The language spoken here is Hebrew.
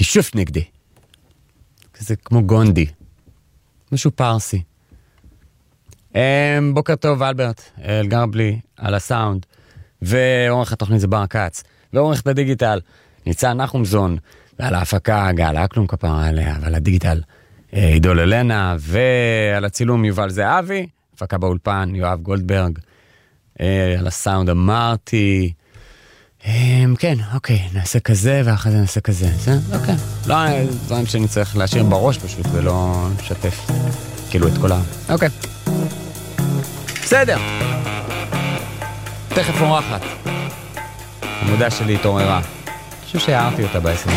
שוף נגדי. זה כמו גונדי. משהו פרסי. בוקר טוב, אלברט, אלגרבלי, על הסאונד, ועורך התוכנית זה בר קץ, ועורך את הדיגיטל, ניצן נחומזון, ועל ההפקה, גל אקלום כפרה עליה, ועל הדיגיטל, עידול אלנה, ועל הצילום יובל זהבי, הפקה באולפן, יואב גולדברג, על הסאונד אמרתי, כן, אוקיי, נעשה כזה, ואחרי זה נעשה כזה, אוקיי, לא, דברים שאני צריך להשאיר בראש פשוט, ולא לשתף, כאילו את כל אוקיי. בסדר. תכף אורחת. המודע שלי התעוררה. אני חושב שהערתי אותה בעצם.